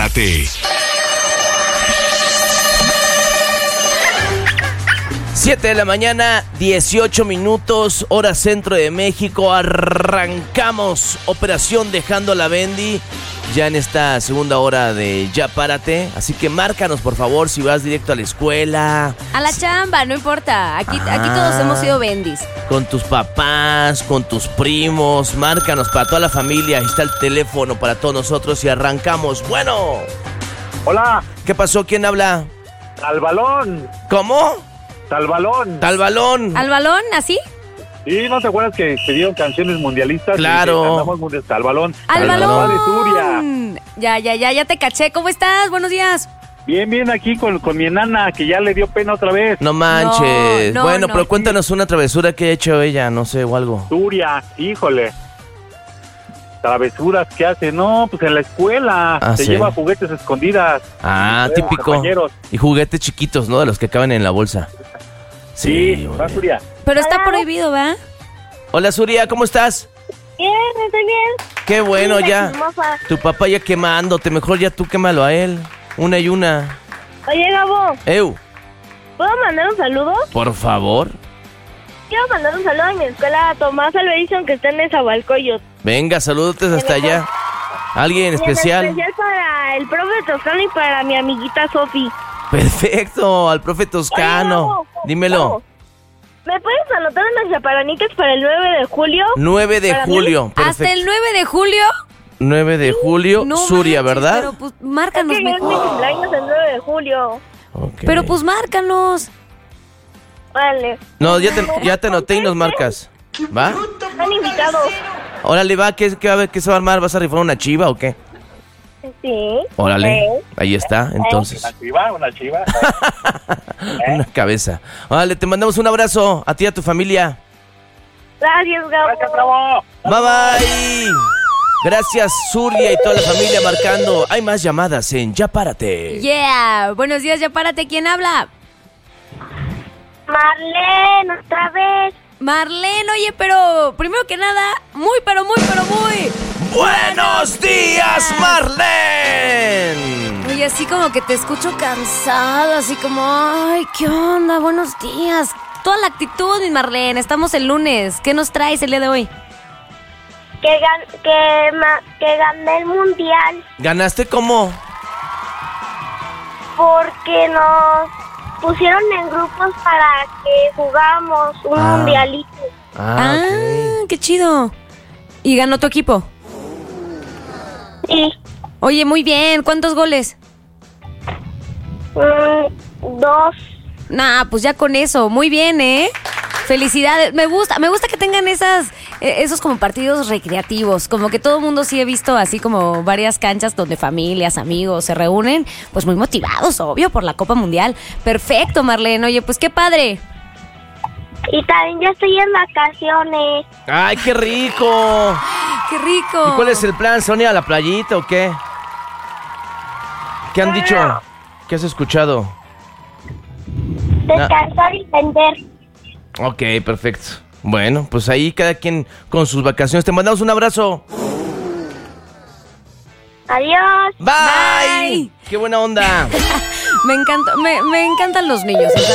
Párate. 7 de la mañana, 18 minutos, hora centro de México. Arrancamos Operación Dejando la Bendy ya en esta segunda hora de Ya Párate. Así que márcanos, por favor, si vas directo a la escuela. A la chamba, no importa. Aquí todos hemos sido bendis. Con tus papás, con tus primos. Márcanos para toda la familia. Ahí está el teléfono para todos nosotros y arrancamos. Bueno. Hola. ¿Qué pasó? ¿Quién habla? Al balón. ¿Cómo? Al balón. Al balón. ¿Al balón? ¿Así? Sí, ¿no te acuerdas que se dieron canciones mundialistas? Claro. Al balón. ¡Al balón! De Suria. Ya te caché. ¿Cómo estás? Buenos días. Bien, aquí con mi enana, que ya le dio pena otra vez. No manches. No, bueno, no. pero cuéntanos una travesura que ha hecho ella, no sé, o algo. Suria, híjole. Travesuras que hace, no, pues en la escuela. Se ¿sí? lleva juguetes escondidas. Típico. Compañeros. Y juguetes chiquitos, ¿no? De los que caben en la bolsa. Sí, va Suria. Pero está prohibido, ¿va? Hola, Suria, ¿cómo estás? Bien, estoy bien. Qué bueno, Sí, ya. hermosa. Tu papá ya quemándote, mejor ya tú quémalo a él. Una y una. Oye, Gabo, Eu, ¿puedo mandar un saludo? por favor. Quiero mandar un saludo a mi escuela, a Tomás Alberizón, que está en Nezahualcóyotl. Venga, saludos hasta allá. ¿Alguien Y especial? en especial para el profe Toscano y para mi amiguita Sofi. Perfecto, al profe Toscano. Oye, Gabo, Dímelo. Gabo, ¿me puedes anotar unas chaparanitas para el 9 de julio? 9 de ¿Para mí? julio. ¿Hasta Perfecto. el 9 de julio? 9 de julio, No Suria, manches, ¿verdad? Pero pues márcanos Es que es mi mejor. cumpleaños el 9 de julio. Ok. Pero pues márcanos. Vale. No, ya te anoté y nos marcas. ¿Va? Están invitados. Órale, va, ¿qué va a ver? ¿Qué se va a armar? ¿Vas a rifar una chiva o qué? Sí. Órale, ahí está, entonces. Una chiva. Una cabeza. Órale, te mandamos un abrazo a ti y a tu familia. Gracias, Gabo. Gracias, Bravo. Bye bye. Gracias, Suria y toda la familia marcando. Hay más llamadas en Ya Párate. Yeah. Buenos días, Ya Párate. ¿Quién habla? Marlene, otra vez. Marlene, oye, pero primero que nada, muy. ¡Buenos días, Marlene! Oye, así como que te escucho cansada, así como, ay, ¿qué onda? Buenos días. Toda la actitud, mi Marlene. Estamos el lunes. ¿Qué nos traes el día de hoy? Que gané el mundial ¿Ganaste cómo? porque nos pusieron en grupos para que jugáramos un mundialito. Ok. Qué chido. ¿Y ganó tu equipo? Sí. Oye, muy bien. ¿Cuántos goles? 2. Nah, pues ya con eso. Muy bien, ¿eh? Felicidades. Me gusta que tengan esos como partidos recreativos. Como que todo el mundo sí he visto así como varias canchas donde familias, amigos se reúnen. Pues muy motivados, obvio, por la Copa Mundial. Perfecto, Marlene. Oye, pues qué padre. Y también yo estoy en vacaciones. ¡Ay, qué rico! ¡Qué rico! ¿Y cuál es el plan? ¿Se van a ir a la playita o qué? ¿Qué han dicho? ¿Qué has escuchado? Descansar y vender. Ok, perfecto. Bueno, pues ahí cada quien con sus vacaciones. Te mandamos un abrazo. Adiós. Bye. Bye. ¡Qué buena onda! Me encantan los niños. O sea,